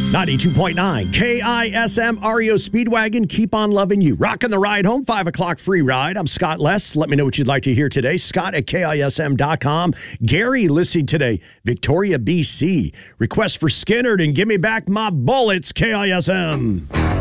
92.9 KISM REO Speedwagon. Keep on loving you. Rocking the ride home. 5 o'clock free ride. I'm Scott Less. Let me know what you'd like to hear today. Scott at KISM.com. Gary listening today. Victoria, BC. Request for Skinnerd and Give Me Back My Bullets. KISM.